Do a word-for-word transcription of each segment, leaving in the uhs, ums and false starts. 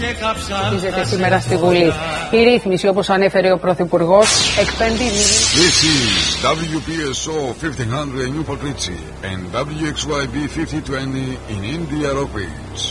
Ψηφίζεται σήμερα στη Βουλή. Η ρύθμιση, όπως ανέφερε ο Πρωθυπουργός, εκπέμπει... This is ντάμπλιου πι ες ο fifteen hundred in Newport Richie and ντάμπλιου εξ γουάι μπι fifty twenty in India Rockridge.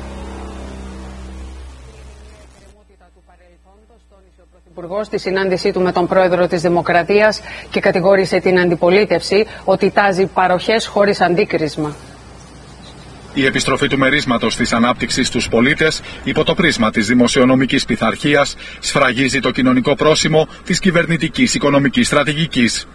Ο Υπουργός στη συνάντησή του με τον Πρόεδρο της Δημοκρατίας και κατηγόρησε την αντιπολίτευση ότι τάζει παροχές χωρίς αντίκρισμα. Η επιστροφή του μερίσματος της ανάπτυξης στους πολίτες υπό το πρίσμα της δημοσιονομικής πειθαρχίας σφραγίζει το κοινωνικό πρόσημο της κυβερνητικής οικονομικής στρατηγικής.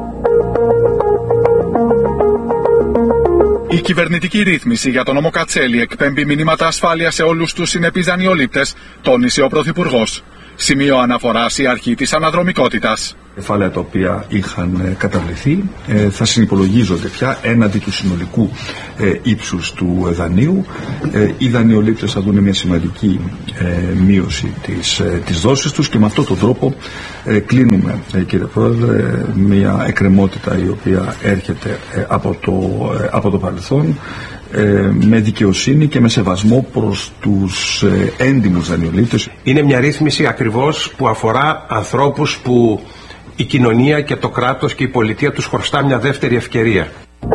Η κυβερνητική ρύθμιση για τον νόμο Κατσέλη εκπέμπει μηνύματα ασφάλειας σε όλους τους συνεπείς δανειολήπτες, τόνισε ο Πρωθυπουργός. Σημείο αναφοράς η αρχή της αναδρομικότητας. Κεφάλαια τα οποία είχαν καταβληθεί ε, θα συνυπολογίζονται πια έναντι του συνολικού ε, ύψους του δανείου. Ε, οι δανειολήπτες θα δουν μια σημαντική ε, μείωση της, ε, της δόσης τους και με αυτόν τον τρόπο ε, κλείνουμε, ε, κύριε Πρόεδρε, μια εκκρεμότητα η οποία έρχεται ε, από, το, ε, από το παρελθόν, Ε, με δικαιοσύνη και με σεβασμό προς τους ε, έντιμους δανειολήπτες. Είναι μια ρύθμιση ακριβώς που αφορά ανθρώπους που η κοινωνία και το κράτος και η πολιτεία τους χρωστά μια δεύτερη ευκαιρία.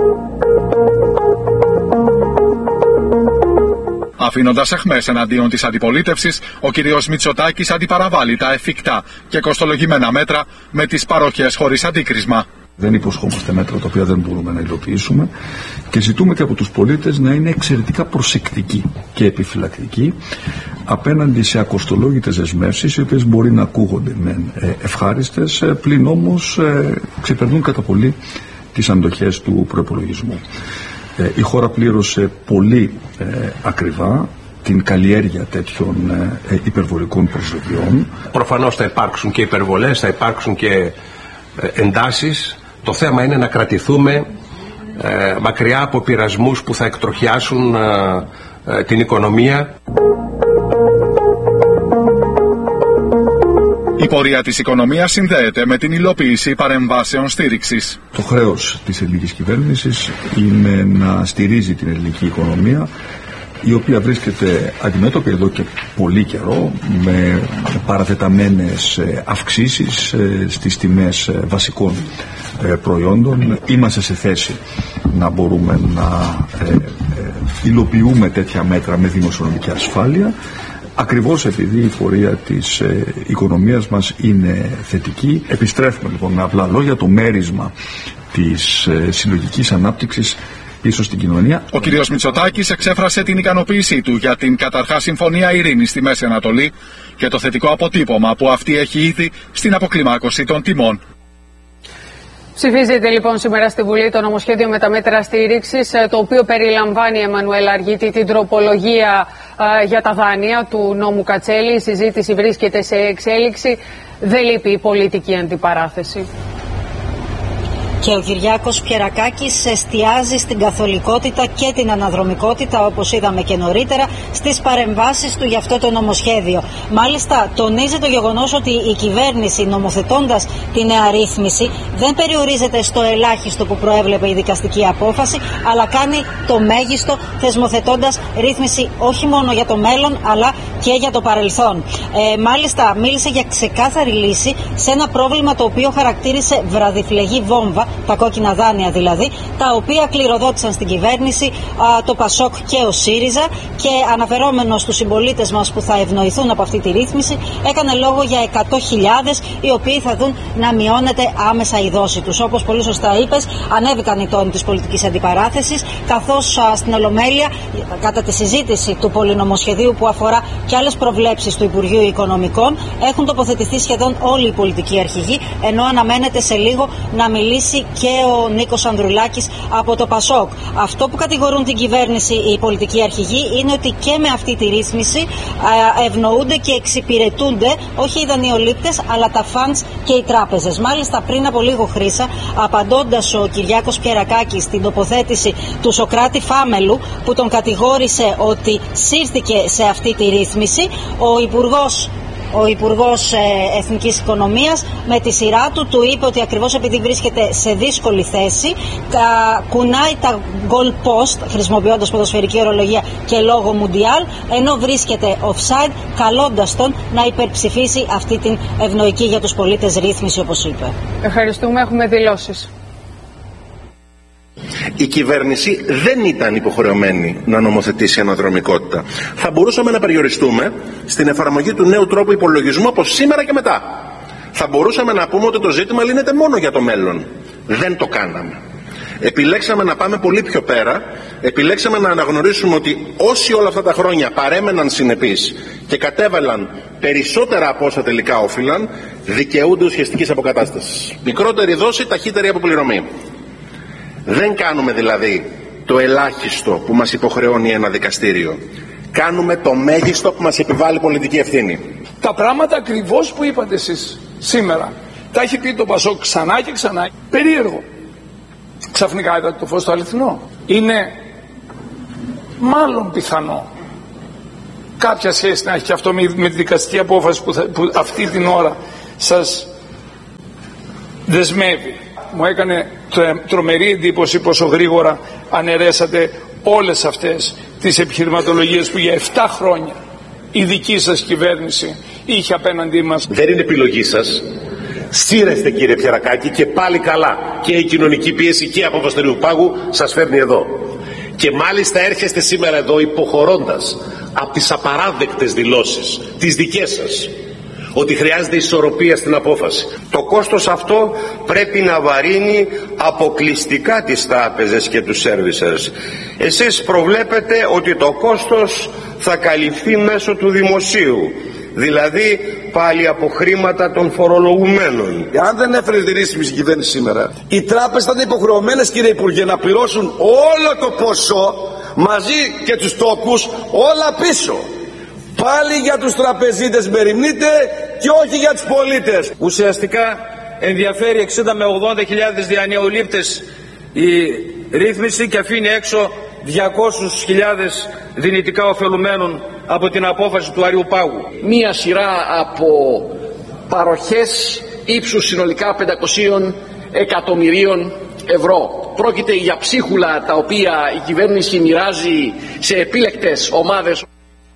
Αφήνοντας αιχμές εναντίον της αντιπολίτευσης, ο κ. Μητσοτάκης αντιπαραβάλλει τα εφικτά και κοστολογημένα μέτρα με τις παροχές χωρίς αντίκρισμα. Δεν υποσχόμαστε μέτρα τα οποία δεν μπορούμε να υλοποιήσουμε και ζητούμε και από τους πολίτες να είναι εξαιρετικά προσεκτικοί και επιφυλακτικοί απέναντι σε ακοστολόγητες δεσμεύσεις, οι οποίες μπορεί να ακούγονται μεν ευχάριστες, πλην όμως ξεπερνούν κατά πολύ τις αντοχές του προϋπολογισμού. Η χώρα πλήρωσε πολύ ακριβά την καλλιέργεια τέτοιων υπερβολικών προσδοκιών. Προφανώς θα υπάρξουν και υπερβολές, θα υπάρξουν και εντάσεις. Το θέμα είναι να κρατηθούμε ε, μακριά από πειρασμούς που θα εκτροχιάσουν ε, ε, την οικονομία. Η πορεία της οικονομίας συνδέεται με την υλοποίηση παρεμβάσεων στήριξης. Το χρέος της ελληνικής κυβέρνησης είναι να στηρίζει την ελληνική οικονομία, η οποία βρίσκεται αντιμέτωπη εδώ και πολύ καιρό με παρατεταμένες αυξήσεις στις τιμές βασικών προϊόντων. Είμαστε σε θέση να μπορούμε να υλοποιούμε τέτοια μέτρα με δημοσιονομική ασφάλεια, ακριβώς επειδή η πορεία της οικονομίας μας είναι θετική. Επιστρέφουμε λοιπόν με απλά λόγια το μέρισμα της συλλογικής ανάπτυξης πίσω στην κοινωνία. Ο κ. Μητσοτάκης εξέφρασε την ικανοποίησή του για την καταρχάς συμφωνία ειρήνης στη Μέση Ανατολή και το θετικό αποτύπωμα που αυτή έχει ήδη στην αποκλιμάκωση των τιμών. Ψηφίζεται λοιπόν σήμερα στη Βουλή το νομοσχέδιο με τα μέτρα στήριξης, το οποίο περιλαμβάνει, Εμμανουέλα Αργίτη, την τροπολογία α, για τα δάνεια του νόμου Κατσέλη. Η συζήτηση βρίσκεται σε εξέλιξη. Δεν λείπει η πολιτική αντιπαράθεση. Και ο Κυριάκος Πιερακάκης εστιάζει στην καθολικότητα και την αναδρομικότητα, όπως είδαμε και νωρίτερα, στις παρεμβάσεις του για αυτό το νομοσχέδιο. Μάλιστα, τονίζει το γεγονός ότι η κυβέρνηση, νομοθετώντας τη νέα ρύθμιση, δεν περιορίζεται στο ελάχιστο που προέβλεπε η δικαστική απόφαση, αλλά κάνει το μέγιστο, θεσμοθετώντας ρύθμιση όχι μόνο για το μέλλον, αλλά και για το παρελθόν. Ε, μάλιστα, μίλησε για ξεκάθαρη λύση σε ένα πρόβλημα το οποίο χαρακτήρισε βραδιφλεγή βόμβα, τα κόκκινα δάνεια δηλαδή, τα οποία κληροδότησαν στην κυβέρνηση α, το Πασόκ και ο ΣΥΡΙΖΑ, και αναφερόμενος στους συμπολίτες μας που θα ευνοηθούν από αυτή τη ρύθμιση, έκανε λόγο για εκατό χιλιάδες οι οποίοι θα δουν να μειώνεται άμεσα η δόση τους. Όπως πολύ σωστά είπες, ανέβηκαν οι τόνοι της πολιτικής αντιπαράθεσης, καθώς α, στην Ολομέλεια, κατά τη συζήτηση του πολυνομοσχεδίου που αφορά και άλλες προβλέψεις του Υπουργείου Οικονομικών, έχουν τοποθετηθεί σχεδόν όλοι οι πολιτικοί αρχηγοί, ενώ αναμένεται σε λίγο να μιλήσει και ο Νίκος Ανδρουλάκης από το Πασόκ. Αυτό που κατηγορούν την κυβέρνηση οι πολιτικοί αρχηγοί είναι ότι και με αυτή τη ρύθμιση ευνοούνται και εξυπηρετούνται όχι οι δανειολήπτες, αλλά τα φαντς και οι τράπεζες. Μάλιστα, πριν από λίγο, Χρύσα, απαντώντας ο Κυριάκος Πιερακάκης στην τοποθέτηση του Σωκράτη Φάμελου, που τον κατηγόρησε ότι σύρθηκε σε αυτή τη ρύθμιση, ο Υπουργός ο Υπουργός Εθνικής Οικονομίας με τη σειρά του του είπε ότι ακριβώς επειδή βρίσκεται σε δύσκολη θέση, τα, κουνάει τα goal post, χρησιμοποιώντας ποδοσφαιρική ορολογία και λόγο Μουντιάλ, ενώ βρίσκεται offside, καλώντας τον να υπερψηφίσει αυτή την ευνοϊκή για τους πολίτες ρύθμιση, όπως είπε. Ευχαριστούμε. Έχουμε δηλώσεις. Η κυβέρνηση δεν ήταν υποχρεωμένη να νομοθετήσει αναδρομικότητα. Θα μπορούσαμε να περιοριστούμε στην εφαρμογή του νέου τρόπου υπολογισμού από σήμερα και μετά. Θα μπορούσαμε να πούμε ότι το ζήτημα λύνεται μόνο για το μέλλον. Δεν το κάναμε. Επιλέξαμε να πάμε πολύ πιο πέρα. Επιλέξαμε να αναγνωρίσουμε ότι όσοι όλα αυτά τα χρόνια παρέμεναν συνεπείς και κατέβαλαν περισσότερα από όσα τελικά όφυλαν, δικαιούνται ουσιαστικής αποκατάστασης. Μικρότερη δόση, ταχύτερη αποπληρωμή. Δεν κάνουμε δηλαδή το ελάχιστο που μας υποχρεώνει ένα δικαστήριο. Κάνουμε το μέγιστο που μας επιβάλλει πολιτική ευθύνη. Τα πράγματα ακριβώς που είπατε εσείς σήμερα, τα έχει πει το Πασόκ ξανά και ξανά. Περίεργο. Ξαφνικά είδατε το φως το αληθινό. Είναι μάλλον πιθανό κάποια σχέση να έχει και αυτό με τη δικαστική απόφαση που, θα, που αυτή την ώρα σας δεσμεύει. Μου έκανε τρομερή εντύπωση πόσο γρήγορα αναιρέσατε όλες αυτές τις επιχειρηματολογίες που για επτά χρόνια η δική σας κυβέρνηση είχε απέναντί μας. Δεν είναι επιλογή σας. Σύρεστε, κύριε Πιερακάκη, και πάλι καλά. Και η κοινωνική πίεση και η απόφαση του Πάγου σας φέρνει εδώ. Και μάλιστα έρχεστε σήμερα εδώ υποχωρώντας από τις απαράδεκτες δηλώσεις, τις δικές σας, ότι χρειάζεται ισορροπία στην απόφαση. Το κόστος αυτό πρέπει να βαρύνει αποκλειστικά τις τράπεζες και τους servicers. Εσείς προβλέπετε ότι το κόστος θα καλυφθεί μέσω του δημοσίου, δηλαδή πάλι από χρήματα των φορολογουμένων. Αν δεν έφερε τη ρύθμιση η κυβέρνηση σήμερα, οι τράπεζες θα είναι υποχρεωμένες, κύριε Υπουργέ, να πληρώσουν όλο το ποσό μαζί και τους τόκους όλα πίσω. Πάλι για τους τραπεζίτες μεριμνείτε και όχι για τους πολίτες. Ουσιαστικά ενδιαφέρει εξήντα με ογδόντα χιλιάδες διανεολήπτες η ρύθμιση και αφήνει έξω διακόσιες χιλιάδες δυνητικά ωφελουμένων από την απόφαση του Αριού Πάγου. Μία σειρά από παροχές ύψους συνολικά πεντακόσια εκατομμυρίων ευρώ. Πρόκειται για ψίχουλα τα οποία η κυβέρνηση μοιράζει σε επίλεκτες ομάδες.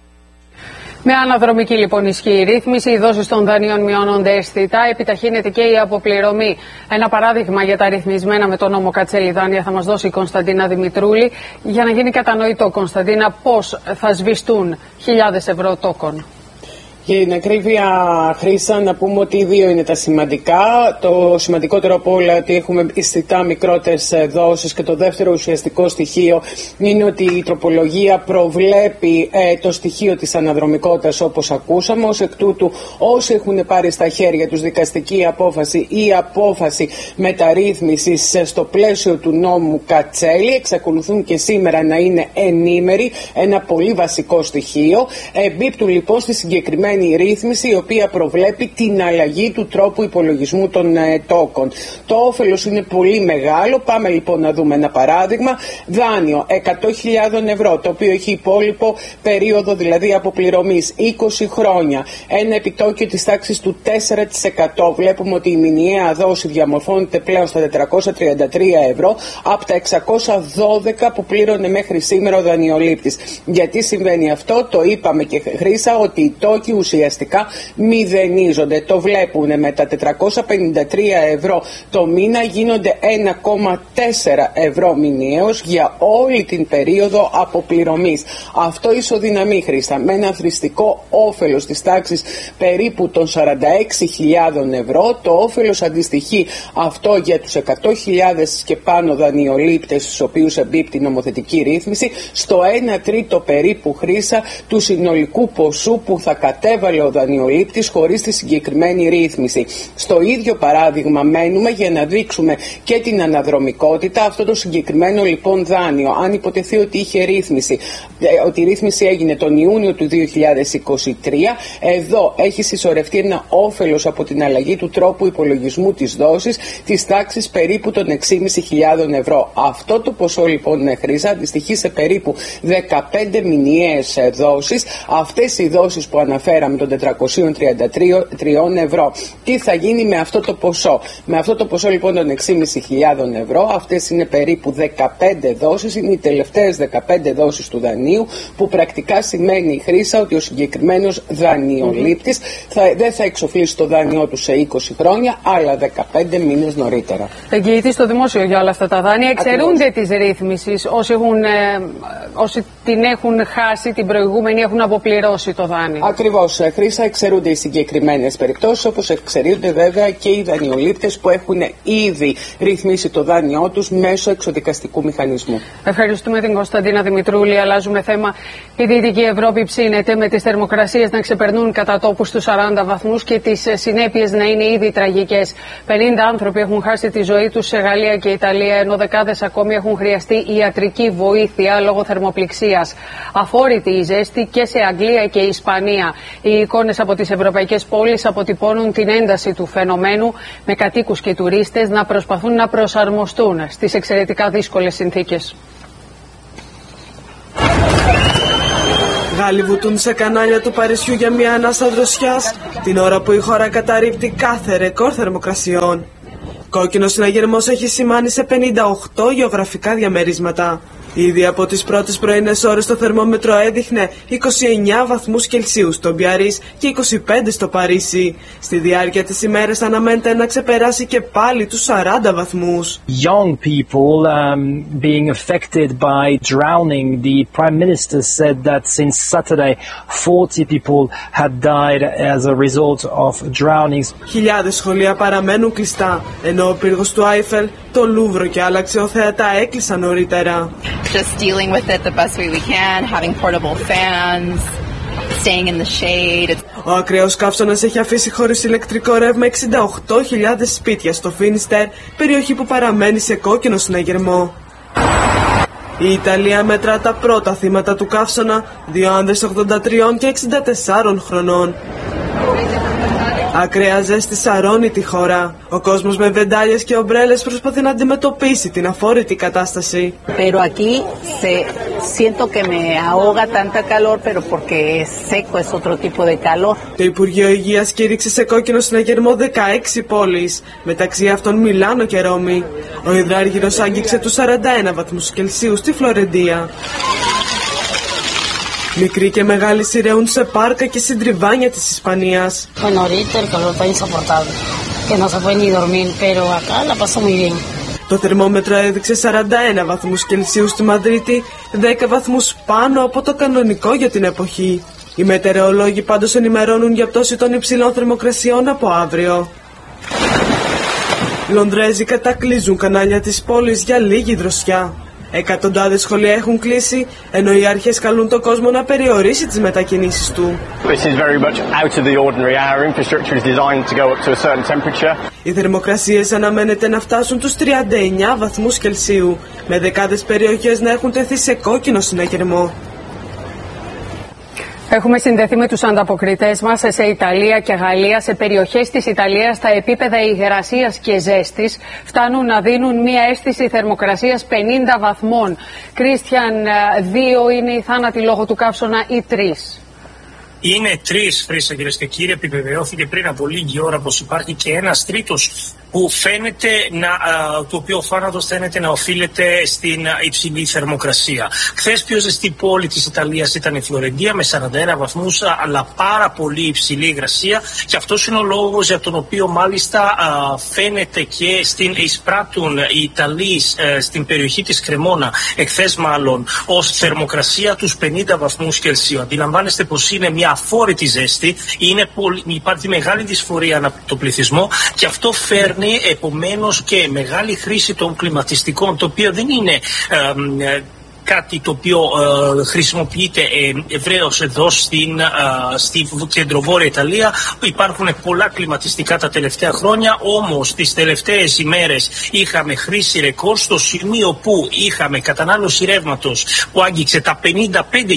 Με αναδρομική λοιπόν ισχύει η ρύθμιση, οι δόσεις των δανείων μειώνονται αισθητά, επιταχύνεται και η αποπληρωμή. Ένα παράδειγμα για τα ρυθμισμένα με τον νόμο Κατσέλη δάνεια θα μας δώσει η Κωνσταντίνα Δημητρούλη. Για να γίνει κατανοητό, Κωνσταντίνα, πώς θα σβηστούν χιλιάδες ευρώ τόκων. Για την ακρίβεια, Χρύσα, να πούμε ότι οι δύο είναι τα σημαντικά. Το σημαντικότερο από όλα ότι έχουμε αισθητά μικρότερες δόσεις και το δεύτερο ουσιαστικό στοιχείο είναι ότι η τροπολογία προβλέπει ε, το στοιχείο της αναδρομικότητας όπως ακούσαμε. Ως εκ τούτου, όσοι έχουν πάρει στα χέρια τους δικαστική απόφαση ή απόφαση μεταρρύθμισης στο πλαίσιο του νόμου Κατσέλη εξακολουθούν και σήμερα να είναι ενήμεροι, ένα πολύ βασικό στοιχείο. Εμπίπτουν λοιπόν στη συγκεκριμένη η ρύθμιση η οποία προβλέπει την αλλαγή του τρόπου υπολογισμού των ε, τόκων. Το όφελος είναι πολύ μεγάλο. Πάμε λοιπόν να δούμε ένα παράδειγμα. Δάνειο εκατό χιλιάδες ευρώ, το οποίο έχει υπόλοιπο περίοδο δηλαδή αποπληρωμής είκοσι χρόνια. Ένα επιτόκιο της τάξης του τέσσερα τοις εκατό. Βλέπουμε ότι η μηνιαία δόση διαμορφώνεται πλέον στα τετρακόσια τριάντα τρία ευρώ από τα εξακόσια δώδεκα που πλήρωνε μέχρι σήμερα ο δανειολήπτης. Γιατί συμβαίνει αυτό? Το είπαμε και Χρύσα, ότι οι τόκοι ουσιαστικά μηδενίζονται. Το βλέπουν με τα τετρακόσια πενήντα τρία ευρώ το μήνα γίνονται ένα κόμμα τέσσερα ευρώ μηνιαίως για όλη την περίοδο αποπληρωμής. Αυτό ισοδυναμεί, Χρήστα, με ένα θρηστικό όφελος της τάξης περίπου των σαράντα έξι χιλιάδες ευρώ. Το όφελος αντιστοιχεί αυτό για τους εκατό χιλιάδες και πάνω δανειολήπτες στους οποίους εμπίπτει η νομοθετική ρύθμιση στο ένα τρίτο περίπου, Χρύσα, του συνολικού ποσού που θα κατέβαλε ο δανειολήπτης χωρίς τη συγκεκριμένη ρύθμιση. Στο ίδιο παράδειγμα μένουμε για να δείξουμε και την αναδρομικότητα. Αυτό το συγκεκριμένο λοιπόν δάνειο, αν υποτεθεί ότι είχε ρύθμιση, ότι η ρύθμιση έγινε τον Ιούνιο του δύο χιλιάδες είκοσι τρία, εδώ έχει συσσωρευτεί ένα όφελος από την αλλαγή του τρόπου υπολογισμού της δόσης της τάξης περίπου των έξι χιλιάδες πεντακόσια ευρώ. Αυτό το ποσό λοιπόν, Χρύσα, αντιστοιχεί σε περίπου δεκαπέντε μηνιαίες δόσεις. Αυτές οι δόσεις που αναφέρω πέραμε των τετρακοσίων τριάντα τριών ευρώ. Τι θα γίνει με αυτό το ποσό? Με αυτό το ποσό λοιπόν των έξι χιλιάδες πεντακόσια ευρώ, αυτές είναι περίπου δεκαπέντε δόσεις, είναι οι τελευταίες δεκαπέντε δόσεις του δανείου, που πρακτικά σημαίνει η Χρύσα ότι ο συγκεκριμένος δανειολήπτης θα, δεν θα εξοφλήσει το δάνειό του σε είκοσι χρόνια, αλλά δεκαπέντε μήνες νωρίτερα. Εγγυητή στο δημόσιο για όλα αυτά τα δάνεια. Εξαιρούνται της ρύθμισης όσοι, έχουν, ε, όσοι την έχουν χάσει την προηγούμενη, έχουν αποπληρώσει το δάνειο. Ακριβώς, Χρύσα, εξαιρούνται οι συγκεκριμένες περιπτώσεις, όπως εξαιρούνται βέβαια και οι δανειολήπτες που έχουν ήδη ρυθμίσει το δάνειό τους μέσω εξοδικαστικού μηχανισμού. Ευχαριστούμε την Κωνσταντίνα Δημητρούλη. Αλλάζουμε θέμα. Η Δυτική Ευρώπη ψήνεται, με τις θερμοκρασίες να ξεπερνούν κατά τόπου στους σαράντα βαθμούς και τις συνέπειες να είναι ήδη τραγικές. πενήντα άνθρωποι έχουν χάσει τη ζωή τους σε Γαλλία και Ιταλία, ενώ δεκάδες ακόμη έχουν χρειαστεί ιατρική βοήθεια λόγω θερμοπληξίας. Αφόρητη η ζέστη και σε Αγγλία και Ισπανία. Οι εικόνες από τις ευρωπαϊκές πόλεις αποτυπώνουν την ένταση του φαινομένου, με κατοίκους και τουρίστες να προσπαθούν να προσαρμοστούν στις εξαιρετικά δύσκολες συνθήκες. Γάλλοι βουτούν σε κανάλια του Παρισιού για μια ανάσα δροσιάς, την ώρα που η χώρα καταρρίπτει κάθε ρεκόρ θερμοκρασιών. Κόκκινος συναγερμός έχει σημάνει σε πενήντα οκτώ γεωγραφικά διαμερίσματα. Ήδη από τις πρώτες πρωινές ώρες το θερμόμετρο έδειχνε είκοσι εννέα βαθμούς Κελσίου στο Μπιαρρίς και είκοσι πέντε στο Παρίσι. Στη διάρκεια της ημέρας αναμένεται να ξεπεράσει και πάλι τους σαράντα βαθμούς. Young people um, being affected by drowning. The Prime Minister said that since Saturday forty people had died as a result of drownings. Χιλιάδες σχολεία παραμένουν κλειστά, ενώ ο πύργος του Άιφελ, το Λούβρο και άλλα αξιοθέατα έκλεισαν νωρίτερα. Just dealing with it the best way we can, having portable fans, staying in the shade. Ο ακραίος καύσωνας έχει αφήσει χωρίς ηλεκτρικό ρεύμα εξήντα οκτώ χιλιάδες σπίτια στο Φίνιστερ, περιοχή που παραμένει σε κόκκινο συναγερμό. Η Ιταλία μετρά τα πρώτα θύματα του καύσωνα, δύο άνδρες ογδόντα τρία και εξήντα τεσσάρων χρονών. Ακραία ζέστη σαρώνει τη χώρα. Ο κόσμος με βεντάλιες και ομπρέλες προσπαθεί να αντιμετωπίσει την αφόρητη κατάσταση. Pero aquí se siento que me ahoga tanta calor, pero porque es seco, es otro tipo de calor. Το Υπουργείο Υγείας κήρυξε σε κόκκινο συναγερμό δεκαέξι πόλεις, μεταξύ αυτών Μιλάνο και Ρώμη. Ο υδράργυρος άγγιξε τους σαράντα ένα βαθμούς Κελσίου στη Φλωρεντία. Μικροί και μεγάλοι σειραίουν σε πάρκα και συντριβάνια της Ισπανίας. Bueno, ahorita el calor está insoportable, que no se puede ni dormir, pero acá la paso muy bien. Το θερμόμετρο έδειξε σαράντα ένα βαθμούς Κελσίου στη Μαδρίτη, δέκα βαθμούς πάνω από το κανονικό για την εποχή. Οι μετεωρολόγοι πάντως ενημερώνουν για πτώση των υψηλών θερμοκρασιών από αύριο. Λονδρέζοι κατακλείζουν κανάλια της πόλης για λίγη δροσιά. Εκατοντάδες σχολεία έχουν κλείσει, ενώ οι αρχές καλούν τον κόσμο να περιορίσει τις μετακινήσεις του. Οι θερμοκρασίες αναμένεται να φτάσουν τους τριάντα εννέα βαθμούς Κελσίου, με δεκάδες περιοχές να έχουν τεθεί σε κόκκινο συναγερμό. Έχουμε συνδεθεί με τους ανταποκριτές μας σε Ιταλία και Γαλλία. Σε περιοχές της Ιταλίας τα επίπεδα υγρασίας και ζέστης φτάνουν να δίνουν μια αίσθηση θερμοκρασίας πενήντα βαθμών. Κρίστιαν, δύο είναι οι θάνατοι λόγω του καύσωνα ή τρεις? Είναι τρεις, Χρύσα, κυρίες και κύριοι. Επιβεβαιώθηκε πριν από λίγη ώρα πως υπάρχει και ένας τρίτος που φαίνεται να, το οποίο ο θάνατος φαίνεται να οφείλεται στην υψηλή θερμοκρασία. Χθες πιο ζεστή πόλη της Ιταλίας ήταν η Φλωρεντία με σαράντα ένα βαθμούς, αλλά πάρα πολύ υψηλή υγρασία, και αυτός είναι ο λόγος για τον οποίο μάλιστα φαίνεται και στην εισπράττουν οι Ιταλοί στην περιοχή της Κρεμόνα, εχθές μάλλον, ως θερμοκρασία τους πενήντα βαθμούς Κελσίου. Αντιλαμβάνεστε πως είναι μια αφόρητη ζέστη, είναι πολύ, υπάρχει μεγάλη δυσφορία ανά το πληθυσμό, και αυτό φέρνει επομένως και μεγάλη χρήση των κλιματιστικών, το οποίο δεν είναι ε, κάτι το οποίο ε, χρησιμοποιείται ε, ευρέως εδώ στην, ε, στη κεντροβόρεια Ιταλία. Υπάρχουν πολλά κλιματιστικά τα τελευταία χρόνια, όμως τις τελευταίες ημέρες είχαμε χρήση ρεκόρ στο σημείο που είχαμε κατανάλωση ρεύματος που άγγιξε τα πενήντα πέντε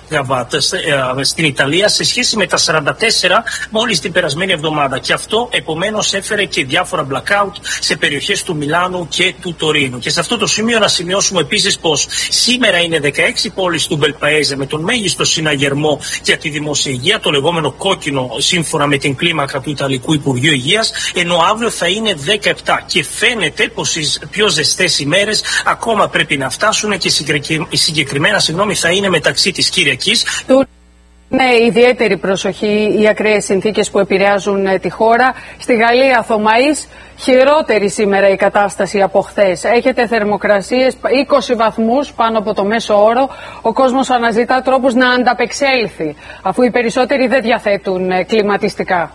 μεγαβάτ στην Ιταλία σε σχέση με τα σαράντα τέσσερα μόλις την περασμένη εβδομάδα. Και αυτό επομένως έφερε και διάφορα blackout σε περιοχές του Μιλάνου και του Τωρίνου. Και σε αυτό το σημείο να σημειώσουμε επίσης πως σήμερα είναι δεκαέξι πόλεις του Μπελπαέζε με τον μέγιστο συναγερμό για τη δημόσια υγεία, το λεγόμενο κόκκινο σύμφωνα με την κλίμακα του Ιταλικού Υπουργείου Υγείας, ενώ αύριο θα είναι δεκαεπτά. Και φαίνεται πως στις πιο ζεστές ημέρες ακόμα πρέπει να φτάσουν και συγκεκριμένα συγγνώμη, θα είναι μεταξύ της Κυριακής. Ναι, ιδιαίτερη προσοχή οι ακραίες συνθήκες που επηρεάζουν τη χώρα. Στη Γαλλία, Θωμαής, χειρότερη σήμερα η κατάσταση από χθες. Έχετε θερμοκρασίες είκοσι βαθμούς πάνω από το μέσο όρο. Ο κόσμος αναζητά τρόπους να ανταπεξέλθει, αφού οι περισσότεροι δεν διαθέτουν κλιματιστικά.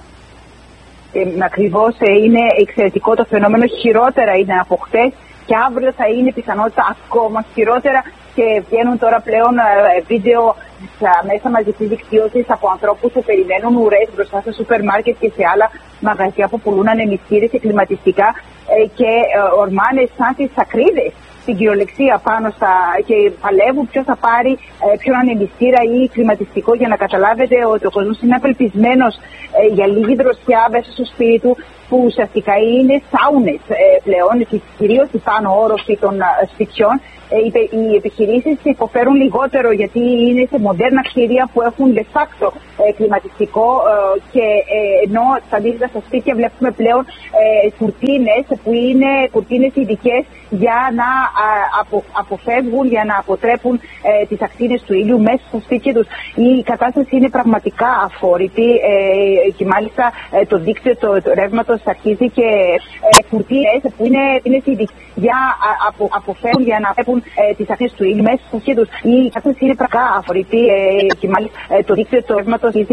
Ε, ακριβώς, ε, είναι εξαιρετικό το φαινόμενο. Χειρότερα είναι από χθες και αύριο θα είναι πιθανότητα ακόμα χειρότερα. Και βγαίνουν τώρα πλέον ε, βίντεο στα μέσα μαζικής δικτύωσης από ανθρώπους που περιμένουν ουρές μπροστά στα σούπερ μάρκετ και σε άλλα μαγαζιά που πουλούν ανεμιστήρες και κλιματιστικά ε, και ε, ορμάνε σαν τις σακρίδες στην κυριολεξία πάνω στα και παλεύουν ποιος θα πάρει ε, ποιον ανεμιστήρα ή κλιματιστικό, για να καταλάβετε ότι ο κόσμος είναι απελπισμένος ε, για λίγη δροσιά μέσα στο σπίτι του, που ουσιαστικά είναι σάουνες ε, πλέον, και κυρίως η πάνω όροφη των ε, σπιτιών. Ε, οι επιχειρήσεις υποφέρουν λιγότερο γιατί είναι σε μοντέρνα κτίρια που έχουν de facto ε, κλιματιστικό ε, και ε, ενώ στα αντίθετα στα σπίτια βλέπουμε πλέον ε, κουρτίνες που είναι κουρτίνες ειδικές για να α, απο, αποφεύγουν, για να αποτρέπουν ε, τις ακτίνες του ήλιου μέσα στα σπίτια τους. Η κατάσταση είναι πραγματικά αφόρητη ε, και μάλιστα ε, το δίκτυο το, το ρεύματος αρχίζει και ε, κουρτίνες που είναι, είναι ειδικές για να απο, αποφεύγουν, για να αποφεύγουν ε, τις ακτίνες του ήλιου μέσα στα σπίτια τους. Η κατάσταση είναι πραγματικά αφορητή ε, και μάλιστα ε, το δίκτυο του ρεύματος